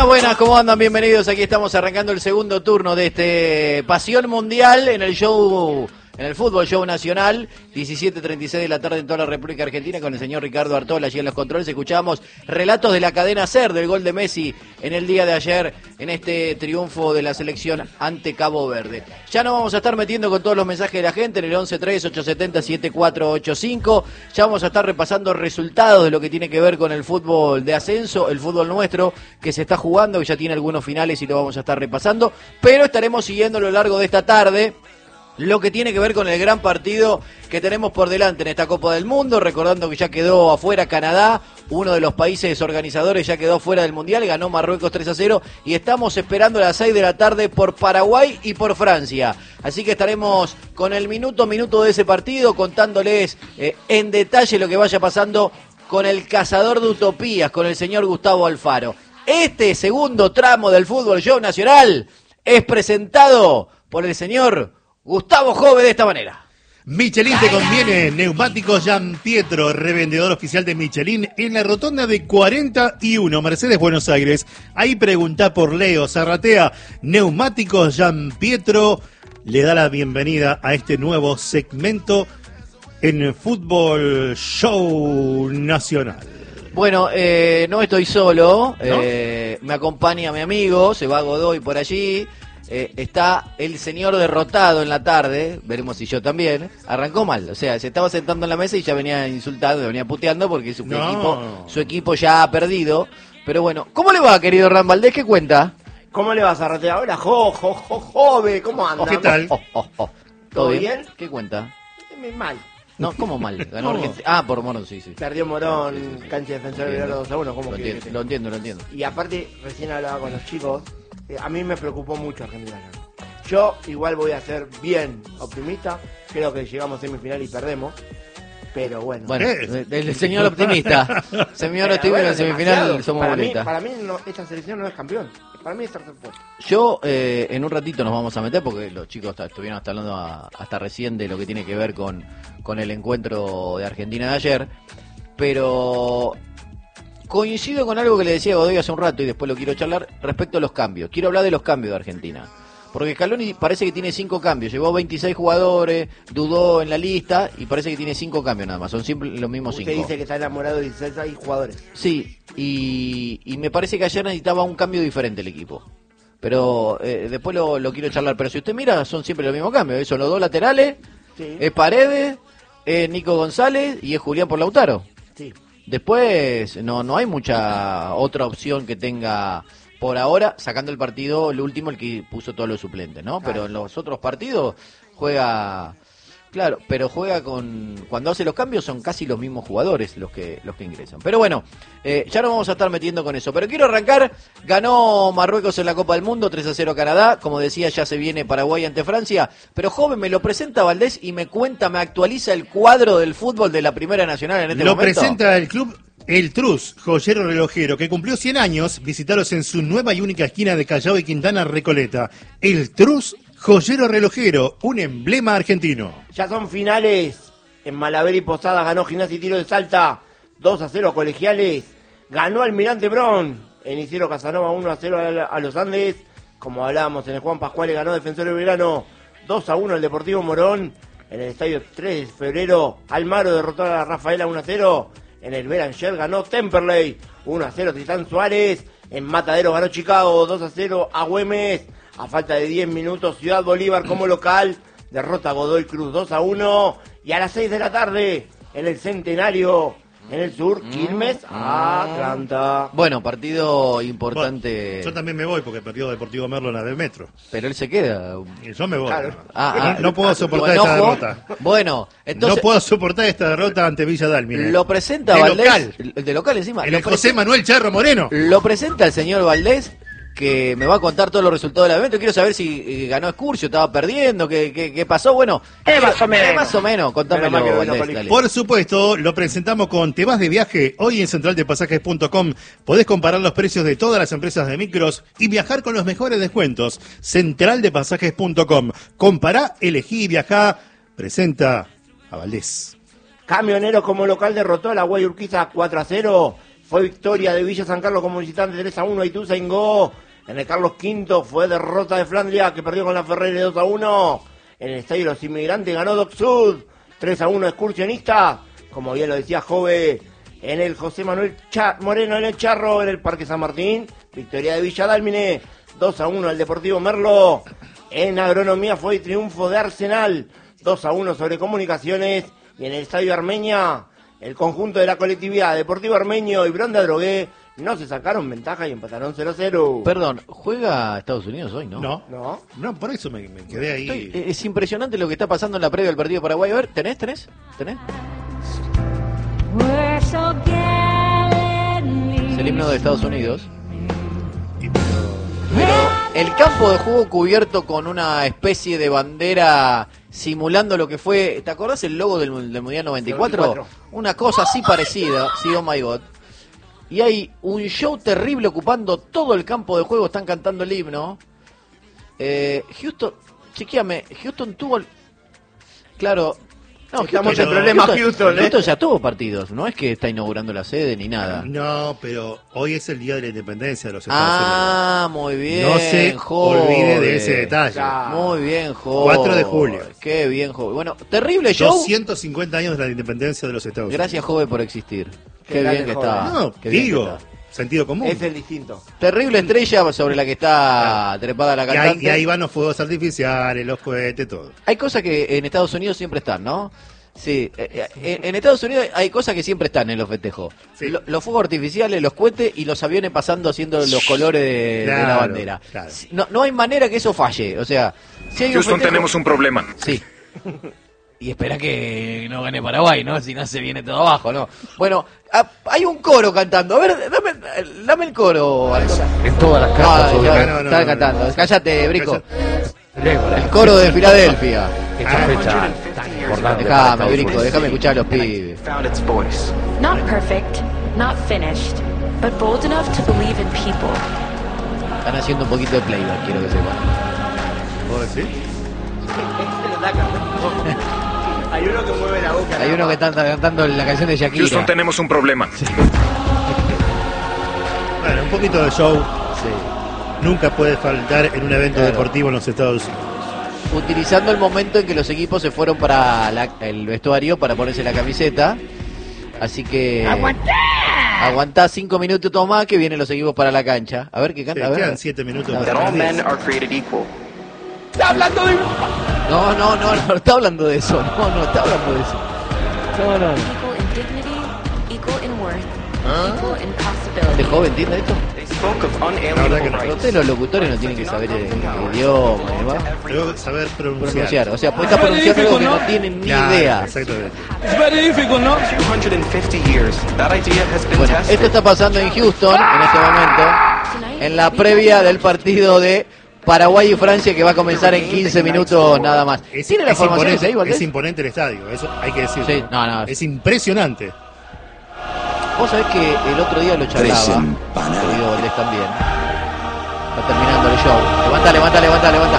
Buenas, buenas, ¿cómo andan? Bienvenidos. Aquí estamos arrancando el segundo turno de este Pasión Mundial en el show, en el Fútbol Show Nacional, 17:36 de la tarde en toda la República Argentina, con el señor Ricardo Artola allí en los controles. Escuchamos relatos de la cadena SER del gol de Messi en el día de ayer, en este triunfo de la selección ante Cabo Verde. Ya nos vamos a estar metiendo con todos los mensajes de la gente en el 11-3-870-7485. Ya vamos a estar repasando resultados de lo que tiene que ver con el fútbol de ascenso, el fútbol nuestro, que se está jugando, que ya tiene algunos finales y lo vamos a estar repasando. Pero estaremos siguiendo a lo largo de esta tarde lo que tiene que ver con el gran partido que tenemos por delante en esta Copa del Mundo, recordando que ya quedó afuera Canadá, uno de los países organizadores ya quedó fuera del Mundial, ganó Marruecos 3-0 y estamos esperando a las 6 de la tarde por Paraguay y por Francia. Así que estaremos con el minuto de ese partido, contándoles en detalle lo que vaya pasando con el cazador de utopías, con el señor Gustavo Alfaro. Este segundo tramo del Fútbol Show Nacional es presentado por el señor Gustavo Jove de esta manera. Michelin te conviene. Neumáticos Giampietro, revendedor oficial de Michelin en la rotonda de 41, Mercedes, Buenos Aires. Ahí pregunta por Leo Zarratea. Neumáticos Giampietro le da la bienvenida a este nuevo segmento en el Fútbol Show Nacional. Bueno, no estoy solo, ¿No? Me acompaña mi amigo, se va Godoy por allí. Está el señor derrotado en la tarde, veremos si yo también. Arrancó mal, o sea, se estaba sentando en la mesa y ya venía insultando, venía puteando porque su equipo ya ha perdido. Pero bueno, ¿cómo le va, querido Ram Valdés? ¿Qué cuenta? ¿Cómo le vas a ratear? Hola, Jove, ¿cómo andas? ¿Qué tal? ¿Todo bien? ¿Qué cuenta? Mal. No, ¿cómo mal? Ganó Argentina. Ah, por Morón, sí. Perdió Morón, Sí. cancha Defensor de Belgrano 2-1, ¿cómo que? Lo entiendo. Y aparte, recién hablaba con los chicos, a mí me preocupó mucho Argentina. Yo igual voy a ser bien optimista, creo que llegamos a semifinal y perdemos, pero bueno. Bueno, el señor optimista. Señor optimista, en semifinal demasiado. somos bolitas. Para mí esta selección no es campeón, para mí es tercer puesto. Yo, en un ratito nos vamos a meter, porque los chicos estuvieron hasta hablando hasta recién de lo que tiene que ver con el encuentro de Argentina de ayer, pero coincido con algo que le decía Godoy hace un rato y después lo quiero charlar respecto a los cambios. Quiero hablar de los cambios de Argentina. Porque Scaloni parece que tiene 5 cambios, llevó 26 jugadores, dudó en la lista y parece que tiene 5 cambios nada más, son siempre los mismos 5. Usted dice que está enamorado de 16 jugadores. Sí, y me parece que ayer necesitaba un cambio diferente el equipo. Pero después lo quiero charlar. Pero si usted mira, son siempre los mismos cambios. Son los 2 laterales, Sí. es Paredes, es Nico González y es Julián por Lautaro. Sí. Después no hay mucha otra opción que tenga por ahora, sacando el partido, el último, el que puso todos los suplentes, ¿no? Pero en los otros partidos juega, claro, pero juega cuando hace los cambios son casi los mismos jugadores los que ingresan. Pero bueno, ya nos vamos a estar metiendo con eso. Pero quiero arrancar, ganó Marruecos en la Copa del Mundo, 3-0 Canadá, como decía, ya se viene Paraguay ante Francia, pero joven, me lo presenta Valdés y me actualiza el cuadro del fútbol de la Primera Nacional en este momento. Lo presenta el club El Trus, joyero relojero, que cumplió 100 años. Visitaros en su nueva y única esquina de Callao y Quintana, Recoleta. El Trus, joyero relojero, un emblema argentino. Ya son finales. En Malaver y Posadas ganó Gimnasia y Tiro de Salta 2-0 a Colegiales. Ganó Almirante Brown en Isidro Casanova 1-0 a los Andes. Como hablábamos en el Juan Pascual, ganó Defensor de Belgrano 2-1 el Deportivo Morón. En el estadio 3 de febrero, Almagro derrotó a Rafaela 1-0. En el Belanger ganó Temperley 1-0 Titán Suárez. En Matadero ganó Chicago 2-0 a Güemes. A falta de 10 minutos, Ciudad Bolívar como local derrota a Godoy Cruz 2-1. Y a las 6 de la tarde, en el Centenario, en el sur, Quilmes, Atlanta. Bueno, partido importante. Bueno, yo también me voy porque perdió Deportivo Merlo en la del Metro. Pero él se queda. Y yo me voy. Claro. No puedo soportar tu esta enojo. derrota. Bueno, entonces No puedo soportar esta derrota ante Villa Dálmine. lo presenta De Valdés. local. El de local encima. En Lo el José Manuel Charro Moreno. Lo presenta el señor Valdés, que me va a contar todos los resultados del evento. Quiero saber si ganó Excursio, estaba perdiendo, qué pasó. Bueno, más o menos. más o menos, contámelo, Menos mal que Valdés, vino dale. Por supuesto, lo presentamos con Te vas de viaje. Hoy en centraldepasajes.com podés comparar los precios de todas las empresas de micros y viajar con los mejores descuentos. Centraldepasajes.com. Compará, elegí y viajá. Presenta a Valdés. Camioneros como local derrotó a la Guay Urquiza 4-0. fue victoria de Villa San Carlos como visitante 3-1 a Ituzaingó. En el Carlos V fue derrota de Flandria, que perdió con la Ferrere 2-1. En el Estadio de los Inmigrantes ganó Doc Sud 3-1 Excursionista. Como bien lo decía Jove, en el José Manuel Moreno en el Charro, en el Parque San Martín, victoria de Villa Dálmine 2-1 al Deportivo Merlo. En Agronomía fue triunfo de Arsenal 2-1 sobre Comunicaciones. Y en el Estadio Armenia, el conjunto de la colectividad Deportivo Armenio y Bronda Drogué no se sacaron ventaja y empataron 0-0. Perdón, ¿juega Estados Unidos hoy, no? No, por eso me quedé ahí. Es impresionante lo que está pasando en la previa del partido de Paraguay. A ver, ¿tenés? Es el himno de Estados Unidos. Pero el campo de juego cubierto con una especie de bandera simulando lo que fue, ¿te acordás el logo del Mundial 94? Una cosa así parecida, sí, oh my god. Y hay un show terrible ocupando todo el campo de juego, están cantando el himno. Houston, chequeame, Houston tuvo... Claro... No, estamos en problemas Houston, Houston ya tuvo partidos, no es que está inaugurando la sede ni nada. No, pero hoy es el día de la independencia de los Estados Unidos. Ah, muy bien, no se olvide de ese detalle. Muy bien, joven. 4 de julio. Qué bien, joven. Bueno, terrible show. 250 años de la independencia de los Estados Unidos. Gracias, joven, por existir. Qué bien que joven. está. No, Qué bien digo, que está. sentido común. Es el distinto. Terrible estrella sobre la que está trepada la cantante. Y ahí van los fuegos artificiales, los cohetes, todo. Hay cosas que en Estados Unidos siempre están, ¿no? Sí, en Estados Unidos hay cosas que siempre están en los festejos. Sí. Los fuegos artificiales, los cohetes y los aviones pasando haciendo los colores de la bandera. Claro. No hay manera que eso falle. O sea, si hay Houston, tenemos un problema. Sí. Y espera que no gane Paraguay, ¿no? Si no se viene todo abajo, ¿no? Bueno, hay un coro cantando. A ver, dame el coro. En todas las casas. Está cantando. Cállate, Brico. El coro de Filadelfia. Esta fecha tan importante. Déjame, Brico, déjame escuchar a los pibes. Not perfect, not finished, but bold enough to believe in people. Están haciendo un poquito de playback, quiero que sepan. ¿Vos decís? Hay uno que mueve la boca. Hay uno que está cantando la canción de Shakira. Houston, tenemos un problema. Bueno, un poquito de show Sí. nunca puede faltar en un evento Claro. deportivo en los Estados Unidos. Utilizando el momento en que los equipos se fueron para el vestuario para ponerse la camiseta. Así que... Aguantá 5 minutos más que vienen los equipos para la cancha. A ver qué canta. A ver. Quedan 7 minutos A ver. para las 10. No está hablando de eso. No está hablando de eso. No. Equal in dignity, equal in worth, equal in possibility. ¿Este joven entiende esto? La verdad que no. Pero ustedes los locutores no tienen que saber el idioma, ¿no? Debo saber pronunciar. Pronunciar. O sea, pues está pronunciando algo que no tienen ni Claro, idea. Exactamente. Bueno, esto está pasando en Houston en este momento, en la previa del partido de Paraguay y Francia que va a comenzar en 15 minutos nada más. ¿Tiene las formaciones ahí, Valdés? Es imponente el estadio, eso hay que decirlo. Sí, no. Es impresionante. Vos sabés que el otro día lo charlaba, querido Valdés también. Va terminando el show. Levanta.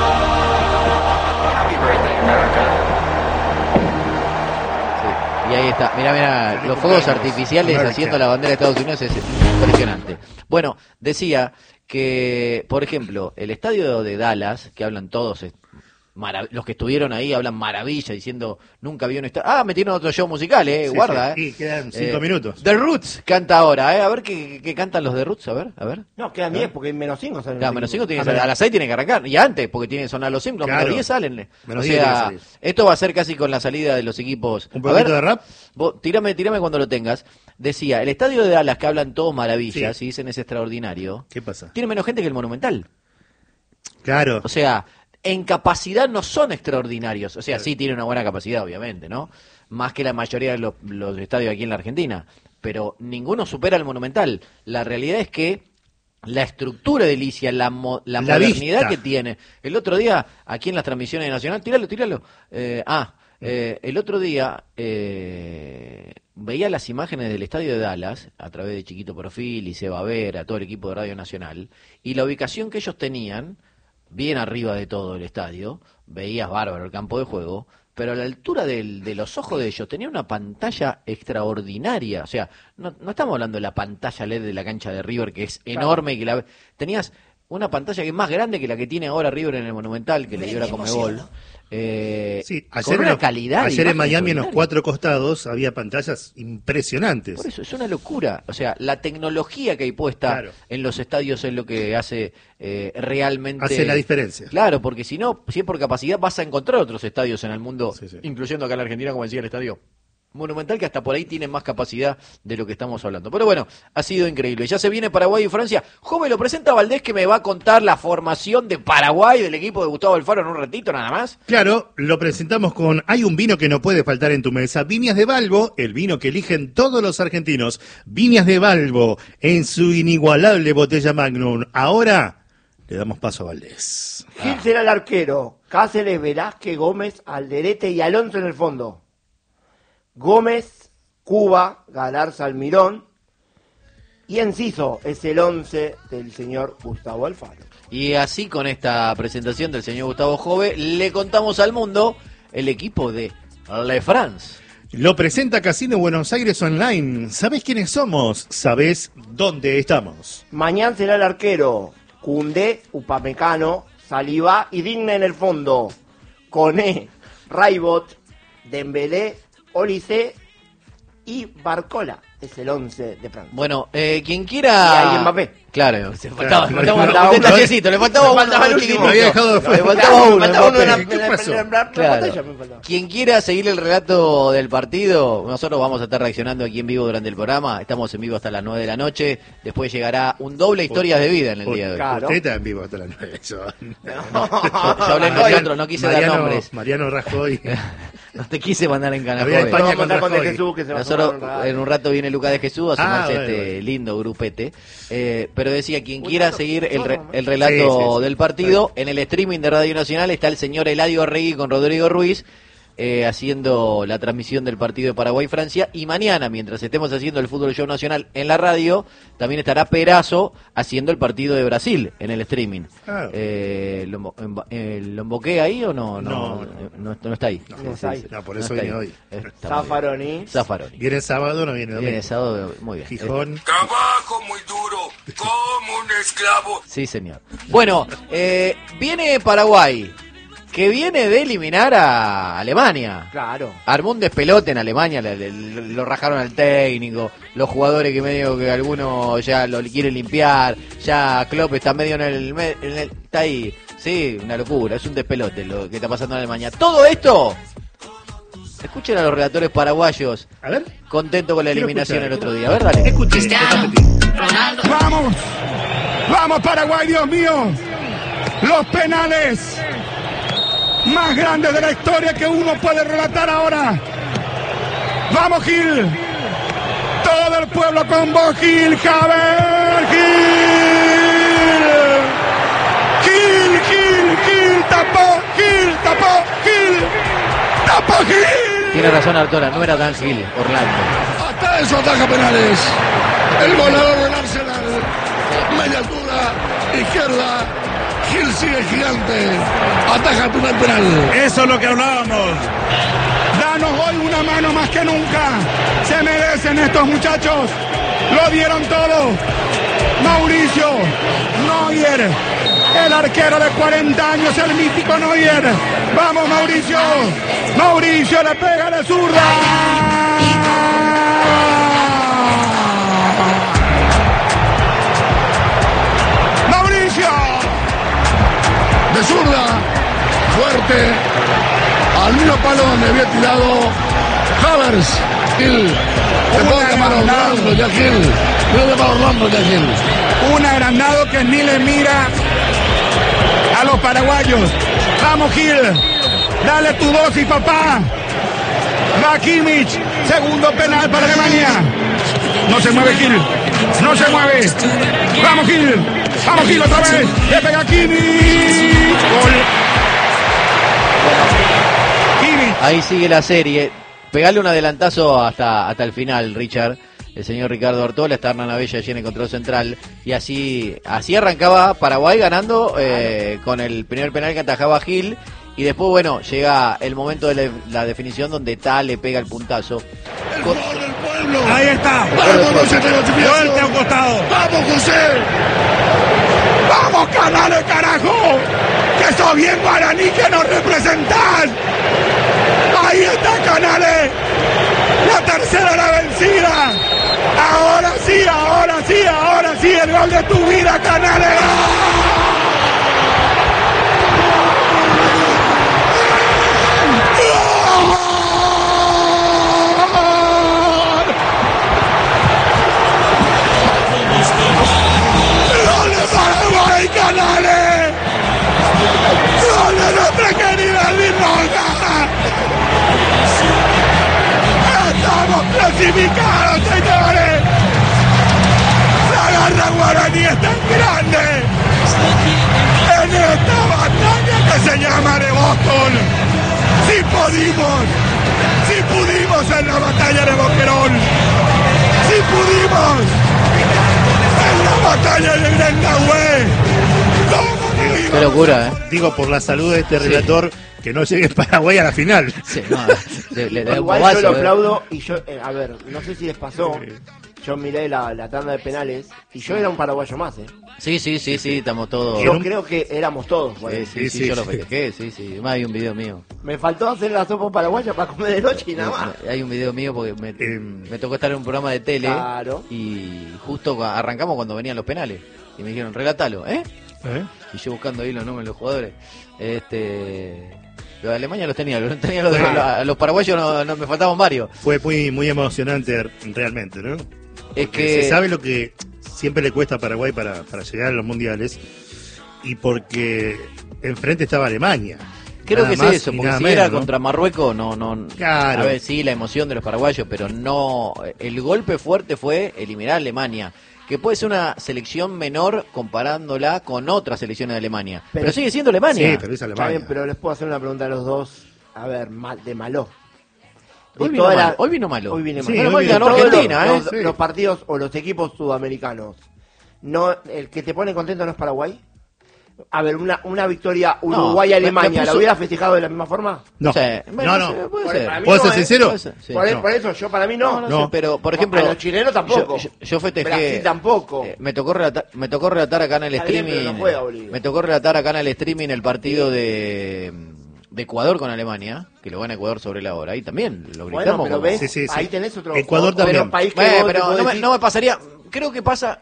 Sí, y ahí está. Mirá, los fuegos artificiales haciendo la bandera de Estados Unidos es impresionante. Bueno, decía que, por ejemplo, el estadio de Dallas, que hablan todos, los que estuvieron ahí hablan maravilla, diciendo, nunca vio un estadio. Ah, metieron otro show musical, Sí, guarda, sí. Y quedan 5 minutos. The Roots canta ahora, a ver qué cantan los The Roots, a ver. No, quedan 10 porque menos 5 salen. Claro, menos 5 tiene que salir, a las 6 tiene que arrancar, y antes, porque tienen que sonar los 5, Claro. menos 10 salen. Menos o 10 tiene que sea, salir. esto va a ser casi con la salida de los equipos. ¿Un poquito de rap? Vos, tírame cuando lo tengas. Decía, el estadio de Dallas, que hablan todos maravillas, Sí. y dicen es extraordinario, ¿Qué pasa? tiene menos gente que el Monumental. Claro. O sea, en capacidad no son extraordinarios. O sea, sí tienen una buena capacidad, obviamente, ¿no? Más que la mayoría de los estadios aquí en la Argentina. Pero ninguno supera el Monumental. La realidad es que la estructura de Licia, la modernidad vista. que tiene. El otro día, aquí en las transmisiones de Nacional, tíralo. El otro día veía las imágenes del estadio de Dallas a través de Chiquito Profil y Seba Vera, todo el equipo de Radio Nacional, y la ubicación que ellos tenían, bien arriba de todo el estadio, veías bárbaro el campo de juego, pero a la altura de los ojos de ellos tenía una pantalla extraordinaria. O sea, no estamos hablando de la pantalla LED de la cancha de River, que es enorme, y que tenías una pantalla que es más grande que la que tiene ahora River en el Monumental, que le dio la Conmebol. Sí, con una calidad. Ayer en Miami, en los extraordinaria. 4 costados, había pantallas impresionantes. Por eso es una locura. O sea, la tecnología que hay puesta Claro. en los estadios es lo que hace realmente. Hace la diferencia. Claro, porque si no, si es por capacidad, vas a encontrar otros estadios en el mundo, Sí, sí. incluyendo acá en la Argentina, como decía el estadio Monumental, que hasta por ahí tiene más capacidad de lo que estamos hablando. Pero bueno, ha sido increíble. Ya se viene Paraguay y Francia. Joven, lo presenta Valdés, que me va a contar la formación de Paraguay, del equipo de Gustavo Alfaro, en un ratito nada más. Claro, lo presentamos con hay un vino que no puede faltar en tu mesa. Viñas de Balbo, el vino que eligen todos los argentinos. Viñas de Balbo, en su inigualable botella Magnum. Ahora le damos paso a Valdés. Gil será el arquero, Cáceres, Velázquez, Gómez, Alderete y Alonso en el fondo. Gómez, Cuba, Galarza, Almirón y Enciso es el 11 del señor Gustavo Alfaro. Y así, con esta presentación del señor Gustavo Jove, le contamos al mundo el equipo de Le France. Lo presenta Casino Buenos Aires Online. ¿Sabés quiénes somos? ¿Sabés dónde estamos? Mañana será el arquero, Cundé, Upamecano, Saliba y Digna en el fondo. Coné, Raibot, Dembélé, Olise y Barcola es el 11 de Francia. Bueno, quien quiera... Y ahí Mbappé. Claro, le faltaba le un faltaba detallecito, le faltaba Me uno, faltaba el uno último. chiquitito. Lo había dejado de fuera. Le faltaba uno, Mbappé. ¿Qué pasó? Claro. Pantalla me faltaba. Quien quiera seguir el relato del partido, nosotros vamos a estar reaccionando aquí en vivo durante el programa. Estamos en vivo hasta las 9 de la noche. Después llegará un doble historias de vida en el día de hoy. Claro. Usted está en vivo hasta las 9. Yo hablé en nosotros, no quise dar nombres. Mariano Rajoy. No te quise mandar en Había cana. España Vamos a con estar con De Rajoy. Jesús, que se va a Nosotros sumar en un rato viene Lucas de Jesús a sumarse a bueno, este bueno. lindo grupete. Pero decía, quien Un quiera dato, seguir el sí, relato sí. del partido, en el streaming de Radio Nacional está el señor Eladio Arregui con Rodrigo Ruiz, haciendo la transmisión del partido de Paraguay-Francia. Y mañana, mientras estemos haciendo el Fútbol Show Nacional en la radio, también estará Perazo haciendo el partido de Brasil en el streaming. Ah. ¿Lo emboqué ahí o no? No está ahí. No está ahí. No, por eso está viene ahí. hoy. Está muy bien. Zaffaroni. Zaffaroni. Viene sábado, no viene domingo. Viene sábado, muy bien. Gijón. Trabajo muy duro, como un esclavo. Sí, señor. Bueno, viene Paraguay, que viene de eliminar a Alemania. Claro. Armó un despelote en Alemania, lo rajaron al técnico, los jugadores que medio que algunos ya lo quieren limpiar, ya Klopp está medio está ahí. Sí, una locura, es un despelote lo que está pasando en Alemania. Todo esto, escuchen a los relatores paraguayos, A ver. contentos con la Quiero eliminación escuchar. el otro día. A ver, dale. Escuché. Vamos, vamos Paraguay, Dios mío. Los penales más grandes de la historia que uno puede relatar ahora. Vamos Gil. Todo el pueblo con vos Gil, Javier Gil. Gil, tapó Gil. Tiene razón Artola, no era Dan Gil, Orlando. Hasta eso ataja penales. El goleador del Arsenal. Media altura, izquierda. Gil sigue gigante. Ataja el primer penal. Eso es lo que hablábamos. Danos hoy una mano más que nunca. Se merecen estos muchachos. Lo dieron todo. Mauricio Neuer. El arquero de 40 años, el mítico Neuer. Vamos Mauricio. Mauricio le pega de zurda. Mauricio. De zurda. Fuerte. Al mismo palo donde había tirado Havers. Gil. Le puedo llamar a Orlando ya Gil. Le puedo llamar a Orlando ya Gil. Un agrandado que ni le mira a los paraguayos. Vamos Gil. Dale tu dosis, papá. Va Kimmich. Segundo penal para Alemania. No se mueve Gil. No se mueve. Vamos Gil. Vamos Gil otra vez. Le pega Kimmich. Gol. Kimmich. Ahí sigue la serie. Pegale un adelantazo hasta el final, Richard. El señor Ricardo Ortola, está Hernán Abella allí en el control central. Y así arrancaba Paraguay ganando con el primer penal que atajaba Gil. Y después, bueno, llega el momento de la definición donde Tal le pega el puntazo. El gol del pueblo. Ahí está. Vamos, José, te lo Vuelta a un costado. ¡Vamos, José! ¡Vamos, Canales, carajo! ¡Que sos bien guaraní que nos representás! ¡Ahí está Canales! ¡La tercera la vencida! ¡Ahora sí, ahora sí, ahora sí! ¡El gol de tu vida, Canales! ¡Paraguay, Canales! ¡Gol de nuestra querida Birroca! ¡Estamos clasificados, señores! ¡La garra guaraní es tan grande! En esta batalla que se llama de Boston, si pudimos en la batalla de Boquerón, si pudimos en la batalla de Grengahue. Qué locura, ¿eh? Digo, por la salud de este relator, que no llegue Paraguay a la final. Sí, no, le da un Igual bobazo, yo lo aplaudo y yo, a ver, no sé si les pasó, yo miré la tanda de penales y yo era un paraguayo más, Sí, estamos todos. Yo creo que éramos todos, güey. Sí, yo lo festejé, sí. Más hay un video mío. Me faltó hacer la sopa paraguaya para comer de noche y nada más. Hay un video mío porque me tocó estar en un programa de tele. Claro. Y justo arrancamos cuando venían los penales. Y me dijeron, relátalo, ¿eh? Y yo buscando ahí los nombres de los jugadores. Los de Alemania los tenía, los paraguayos no me faltaban varios. Fue muy emocionante realmente, ¿no? Es Porque que se sabe lo que siempre le cuesta a Paraguay para llegar a los mundiales, y porque enfrente estaba Alemania. creo Nada que es más eso, y porque nada si menos, era ¿no? contra Marruecos, no. Claro. A ver, sí, la emoción de los paraguayos, pero no. El golpe fuerte fue eliminar a Alemania, que puede ser una selección menor comparándola con otras selecciones de Alemania. Pero sigue siendo Alemania. Sí, pero es Está Alemania. bien, pero les puedo hacer una pregunta a los dos. A ver, de malo. Hoy vino malo. Hoy vino malo. Hoy viene Sí, malo. Menos mal hoy que ganó Todos Argentina, los, ¿eh? los partidos o los equipos sudamericanos. No, el que te pone contento no es Paraguay. A ver, una victoria Uruguay-Alemania, me ¿la puso- hubiera festejado de la misma forma? No, Sí, bueno, no. sí, puede Por- ser. para mí ¿Puedo no, ser ¿eh? sincero? Puede ser, sí. Por, no. por eso, yo para mí no. No No. sé, pero por ejemplo, A los chilenos tampoco. Yo festejé. Brasil tampoco. Me tocó relatar acá en el Está bien, streaming. pero no juega Bolivia. Me tocó relatar acá en el streaming el partido de Ecuador con Alemania, que lo gana Ecuador sobre la hora. Ahí también lo Bueno, gritamos. pero como- ves, Sí, sí, sí. ahí tenés otro Ecuador otro también. país que Bueno, vos te pero podés no decir- no me pasaría. Creo que pasa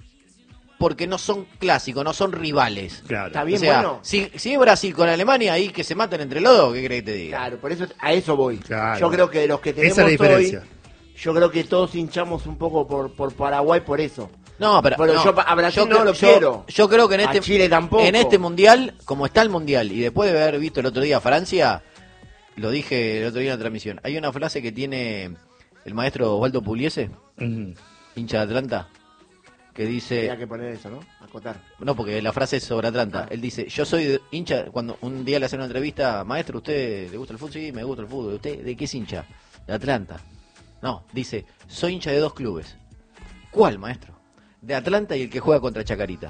porque no son clásicos, no son rivales. Claro. Está bien, o sea, bueno. si es Brasil con Alemania, ahí que se maten entre los dos, ¿qué crees que te diga? Claro, por eso a eso voy. Claro. Yo creo que de los que tenemos Esa es la diferencia. hoy, yo creo que todos hinchamos un poco por Paraguay por eso. No, pero Pero no. yo a Brasil no lo yo- quiero. Yo creo que en A este Chile tampoco. en este mundial, como está el mundial, y después de haber visto el otro día Francia, lo dije el otro día en la transmisión. Hay una frase que tiene el maestro Osvaldo Pugliese, Ujú. hincha de Atlanta, que dice, Tenía que poner eso, ¿no? Acotar. no, porque la frase es sobre Atlanta. Él dice, yo soy hincha, cuando un día le hacen una entrevista, maestro, ¿usted le gusta el fútbol? Sí, me gusta el fútbol. ¿Usted de qué es hincha? De Atlanta. No, dice, soy hincha de dos clubes. ¿Cuál, maestro? De Atlanta y el que juega contra Chacarita.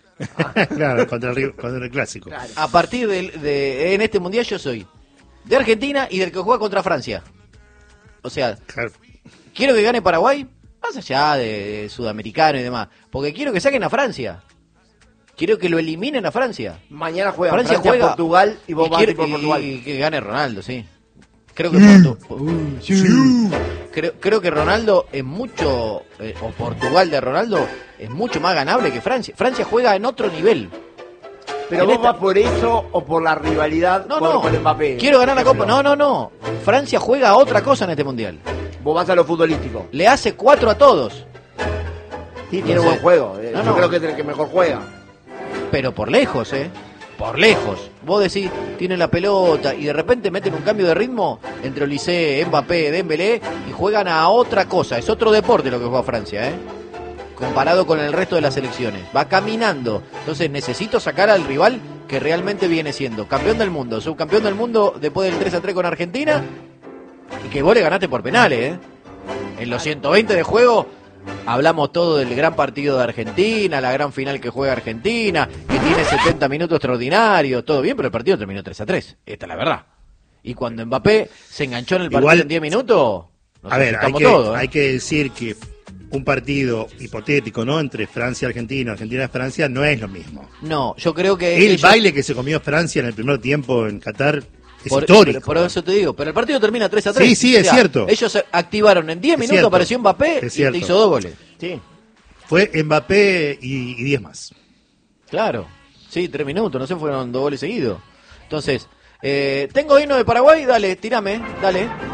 Claro, contra el clásico. Claro. A partir en este mundial yo soy de Argentina y del que juega contra Francia. O sea, Claro. quiero que gane Paraguay, más allá de sudamericano y demás, porque quiero que saquen a Francia. Quiero que lo eliminen a Francia. Mañana juega Francia Francia, juega Portugal y vos vas a ir por Portugal. y que gane Ronaldo, sí. Creo que creo que Ronaldo es mucho o Portugal de Ronaldo es mucho más ganable que Francia. Francia juega en otro nivel. Pero en vos esta- vas por eso o por la rivalidad con Mbappé. Quiero ganar la Por Copa. ejemplo. No. Francia juega a otra cosa en este mundial. Vos vas a lo futbolístico. Le hace 4 a todos, Sí, tiene No sé. buen juego. No, Yo no. creo que es el que mejor juega. pero por lejos, por lejos. Vos decís, tienen la pelota y de repente meten un cambio de ritmo entre Olise, Mbappé, Dembélé y juegan a otra cosa. Es otro deporte lo que juega Francia, comparado con el resto de las selecciones. Va caminando. Entonces necesito sacar al rival que realmente viene siendo campeón del mundo, subcampeón del mundo después del 3-3 con Argentina y que vos le ganaste por penales, En los 120 de juego hablamos todo del gran partido de Argentina, la gran final que juega Argentina, que tiene 70 minutos extraordinarios, todo bien, pero el partido terminó 3-3. Esta es la verdad. Y cuando Mbappé se enganchó en el partido en 10 minutos, nos asustamos todos. Hay que decir que un partido hipotético, ¿no? Entre Francia y Argentina, Argentina y Francia, no es lo mismo. No, yo creo que... El baile que se comió Francia en el primer tiempo en Qatar es histórico. Por eso te digo, pero el partido termina 3-3. Sí, sí, es cierto. Ellos activaron en 10 minutos, apareció Mbappé y te hizo 2 goles. Sí. Fue Mbappé y 10 más. Claro, sí, 3 minutos, no sé, fueron 2 goles seguidos. Entonces, tengo himno de Paraguay, dale, tírame, dale.